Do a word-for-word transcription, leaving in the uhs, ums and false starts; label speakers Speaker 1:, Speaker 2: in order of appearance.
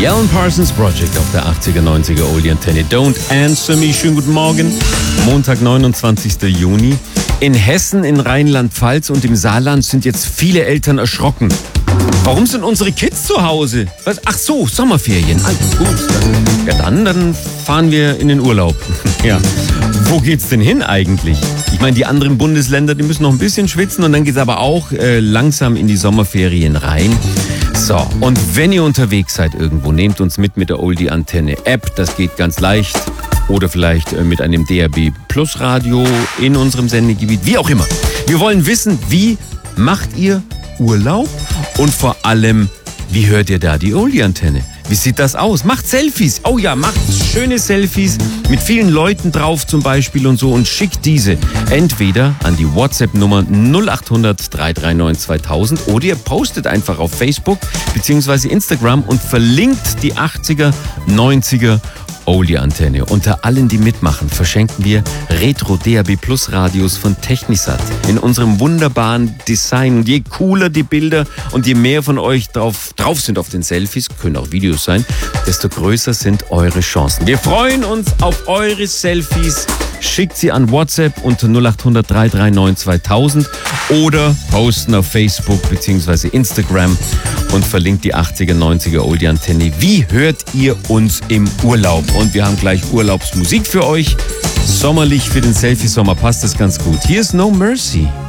Speaker 1: Alan Parsons Project auf der achtziger, neunziger Oldie Antenne. Don't Answer Me. Schönen guten Morgen. Montag, neunundzwanzigster Juni. In Hessen, in Rheinland-Pfalz und im Saarland sind jetzt viele Eltern erschrocken. Warum sind unsere Kids zu Hause? Was? Ach so, Sommerferien. Ah, gut. Dann, ja, dann, dann fahren wir in den Urlaub. Ja. Wo geht's denn hin eigentlich? Ich meine, die anderen Bundesländer, die müssen noch ein bisschen schwitzen und dann geht's aber auch äh, langsam in die Sommerferien rein. So, und wenn ihr unterwegs seid irgendwo, nehmt uns mit mit der Oldie Antenne App. Das geht ganz leicht. Oder vielleicht äh, mit einem D A B Plus Radio in unserem Sendegebiet. Wie auch immer. Wir wollen wissen, wie macht ihr Urlaub? Und vor allem, wie hört ihr da die Oldie Antenne? Wie sieht das aus? Macht Selfies. Oh ja, macht schöne Selfies mit vielen Leuten drauf zum Beispiel und so und schickt diese entweder an die WhatsApp-Nummer null acht hundert, drei drei neun, zweitausend oder ihr postet einfach auf Facebook bzw. Instagram und verlinkt die achtziger, neunziger Oldie Antenne. Unter allen, die mitmachen, verschenken wir Retro D A B Plus Radios von Technisat in unserem wunderbaren Design. Und je cooler die Bilder und je mehr von euch drauf, drauf sind auf den Selfies, können auch Videos sein, desto größer sind eure Chancen. Wir freuen uns auf eure Selfies. Schickt sie an WhatsApp unter null acht hundert, drei drei neun, zweitausend oder posten auf Facebook bzw. Instagram und verlinkt die achtziger, neunziger Oldie Antenne. Wie hört ihr uns im Urlaub? Und wir haben gleich Urlaubsmusik für euch. Sommerlich für den Selfie-Sommer passt das ganz gut. Hier ist No Mercy.